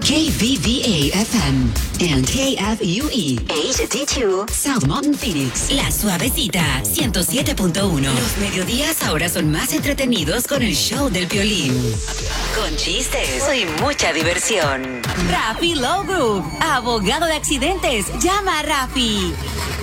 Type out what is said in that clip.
KVVA FM and KFUE HD2 South Mountain Phoenix. La Suavecita 107.1. Los mediodías ahora son más entretenidos con el show del Piolín. Con chistes y mucha diversión. Rafi Law Group, abogado de accidentes. Llama a Rafi.